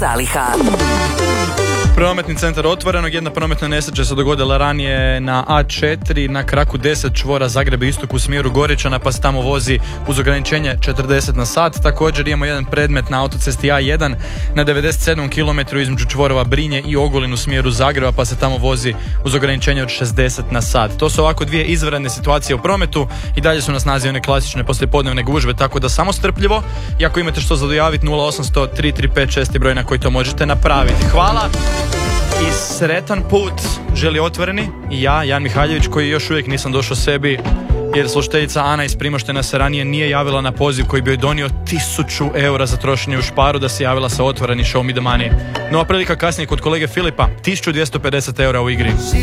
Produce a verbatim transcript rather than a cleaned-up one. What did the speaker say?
zaliha. Prometni centar Otvorenog, jedna prometna nesreća se dogodila ranije na A četiri na kraku deset čvora Zagreb istok u smjeru Goričana, pa se tamo vozi uz ograničenje četrdeset na sat. Također imamo jedan predmet na autocesti A jedan na devedeset sedam kilometara između čvorova Brinje i Ogulin u smjeru Zagreba, pa se tamo vozi uz ograničenje od šezdeset na sat. To su ovako dvije izvanredne situacije u prometu i dalje su na snazi one klasične poslijepodnevne gužve, tako da samo strpljivo. I ako imate što za dojaviti, nula osamsto tri tri pet šest je broj na koji to možete napraviti. Hvala i sretan put želi Otvoreni i ja, Jan Mihaljević, koji još uvijek nisam došao sebi jer slušateljica Ana iz Primoštena se ranije nije javila na poziv koji bi joj donio tisuću eura za trošenje u Šparu da se javila sa Otvoreni Show Me The Money. Nova prilika kasnije kod kolege Filipa, tisuću dvjesto pedeset eura u igri.